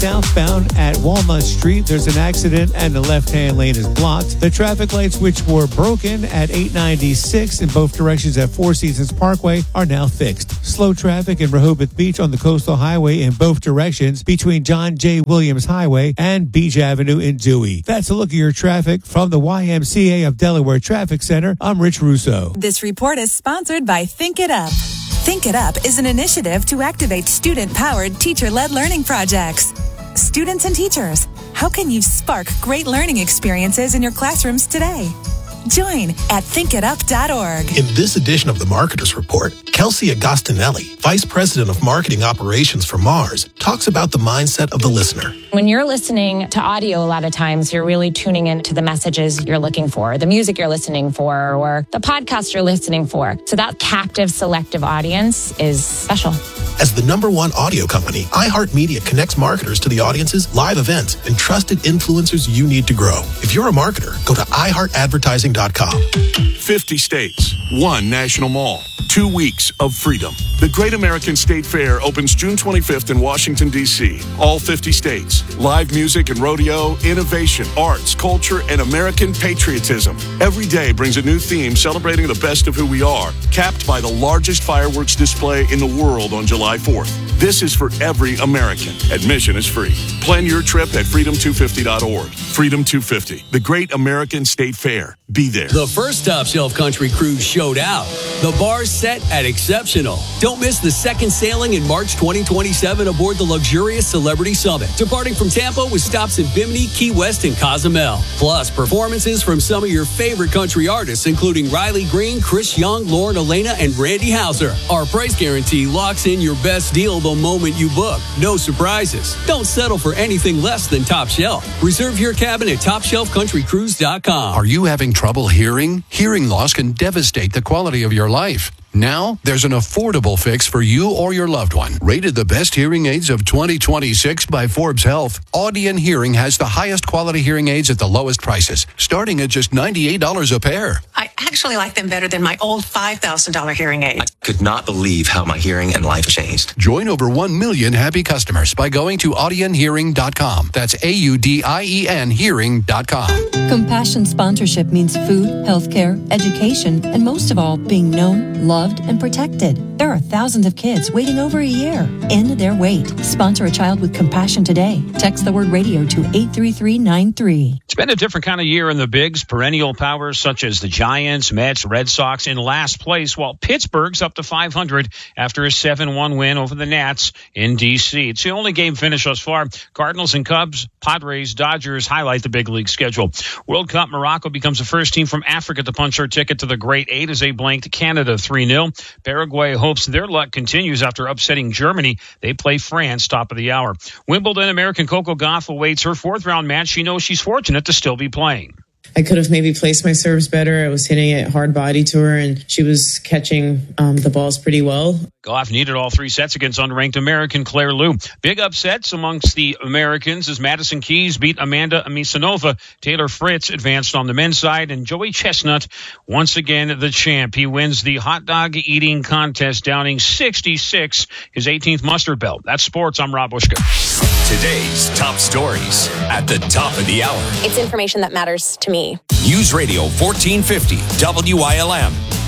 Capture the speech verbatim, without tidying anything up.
Southbound at Walnut Street, there's an accident and the left-hand lane is blocked. The traffic lights, which were broken at eight ninety-six in both directions at Four Seasons Parkway, are now fixed. Slow traffic in Rehoboth Beach on the Coastal Highway in both directions between John J. Williams Highway and Beach Avenue in Dewey. That's a look at your traffic from the Y M C A of Delaware Traffic Center. I'm Rich Russo. This report is sponsored by Think It Up. Think It Up is an initiative to activate student-powered, teacher-led learning projects. Students and teachers, how can you spark great learning experiences in your classrooms today? Join at think it up dot org. In this edition of the Marketers Report, Kelsey Agostinelli, Vice President of Marketing Operations for Mars, talks about the mindset of the listener. When you're listening to audio, a lot of times you're really tuning into the messages you're looking for, the music you're listening for, or the podcast you're listening for. So that captive, selective audience is special. As the number one audio company, iHeartMedia connects marketers to the audiences, live events, and trusted influencers you need to grow. If you're a marketer, go to i heart advertising dot com. fifty states, one national mall, two weeks of freedom. The Great American State Fair opens June twenty-fifth in Washington, D C All fifty states. Live music and rodeo, innovation, arts, culture, and American patriotism. Every day brings a new theme celebrating the best of who we are, capped by the largest fireworks display in the world on July fourth. This is for every American. Admission is free. Plan your trip at freedom two fifty dot org. Freedom two fifty, the Great American State Fair. Be there. The first Top Shelf Country Cruise showed out. The bar's set at exceptional. Don't miss the second sailing in March twenty twenty-seven aboard the luxurious Celebrity Summit, departing from Tampa with stops in Bimini, Key West, and Cozumel. Plus, performances from some of your favorite country artists, including Riley Green, Chris Young, Lauren Elena, and Randy Houser. Our price guarantee locks in your best deal the moment you book. No surprises. Don't settle for anything less than Top Shelf. Reserve your cabin at top shelf country cruise dot com. Are you having trouble hearing? Hearing loss can devastate the quality of your life. Now, there's an affordable fix for you or your loved one. Rated the best hearing aids of twenty twenty-six by Forbes Health, Audion Hearing has the highest quality hearing aids at the lowest prices, starting at just ninety-eight dollars a pair. I actually like them better than my old five thousand dollars hearing aid. I could not believe how my hearing and life changed. Join over one million happy customers by going to audion hearing dot com. That's A U D I E N hearing dot com. Compassion sponsorship means food, healthcare, education, and most of all, being known, loved, and protected. There are thousands of kids waiting over a year. End their wait. Sponsor a child with compassion today. Text the word radio to eight three three nine three. It's been a different kind of year in the bigs. Perennial powers such as the Giants, Mets, Red Sox in last place, while Pittsburgh's up to five hundred after a seven one win over the Nats in D C. It's the only game finish thus far. Cardinals and Cubs, Padres, Dodgers highlight the big league schedule. World Cup, Morocco becomes the first team from Africa to punch their ticket to the Great Eight as they blanked Canada three nil. Paraguay hopes their luck continues after upsetting Germany. They play France top of the hour. Wimbledon American Coco Gauff awaits her fourth round match. She knows she's fortunate to still be playing. I could have maybe placed my serves better. I was hitting it hard body to her, and she was catching um, the balls pretty well. Gauff needed all three sets against unranked American Claire Liu. Big upsets amongst the Americans as Madison Keys beat Amanda Amisanova. Taylor Fritz advanced on the men's side, and Joey Chestnut, once again the champ. He wins the hot dog eating contest, downing sixty-six, his eighteenth mustard belt. That's sports. I'm Rob Bushka. Today's top stories at the top of the hour. It's information that matters to me. News Radio fourteen fifty W I L M.